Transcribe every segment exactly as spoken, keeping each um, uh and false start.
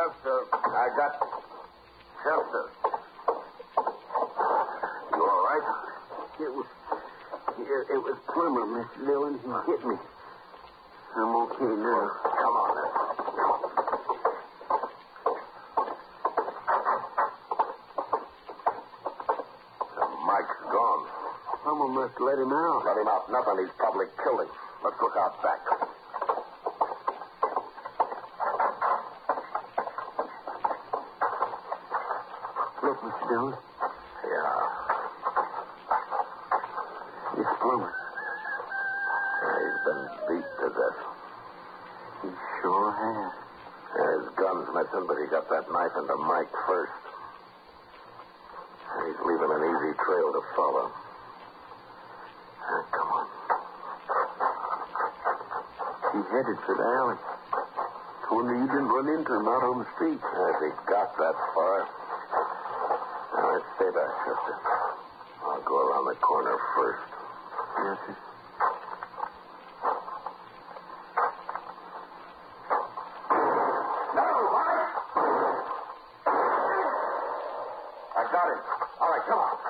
Chester. I got Chester. You all right? It was, it, it was Plummer, Mister Dillon. He hit me. I'm okay now. Come on, then. Mike's gone. Someone must let him out. Let him out. Nothing. He's probably killed him. Let's look out back. Look, Mister Dillon. Yeah. It's Plummer. Yeah, he's been beat to death. He sure has. Yeah, his gun's missing, but he got that knife into Mike first. He's leaving an easy trail to follow. Ah, come on. He headed for the alley. I wonder you didn't run into him out on the street. If he got that far. Now, let's stay back, Chester. I'll go around the corner first. Yes, sir. No, Mike! I got him. All right, come on.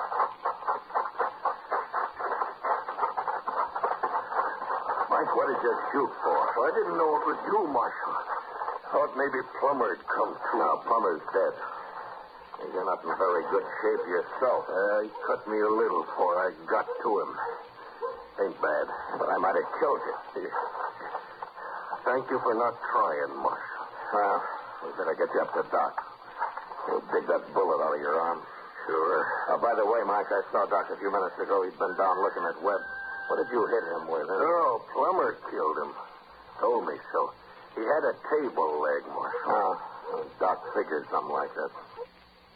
Mike, what did you shoot for? I didn't know it was you, Marshal. Thought maybe Plummer had come through. No, Plummer's dead. You're not in very good shape yourself. Uh, he cut me a little before I got to him. Ain't bad, but I might have killed you. Thank you for not trying, Marshal. Well, we better get you up to Doc. He'll dig that bullet out of your arm. Sure. Oh, by the way, Mike, I saw Doc a few minutes ago. He'd been down looking at Webb. What did you hit him with? Huh? Oh, Plummer killed him. Told me so. He had a table leg, Marshal. Oh, Doc figured something like that.